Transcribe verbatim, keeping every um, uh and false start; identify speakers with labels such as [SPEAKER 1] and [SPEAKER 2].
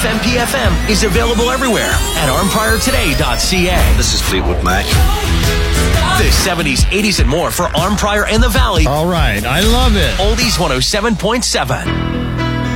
[SPEAKER 1] F M P F M is available everywhere at armprior today dot c a.
[SPEAKER 2] This is Fleetwood Mac.
[SPEAKER 1] The seventies, eighties, and more for Armprior and the Valley.
[SPEAKER 3] All right, I love it.
[SPEAKER 1] Oldies one oh seven point seven.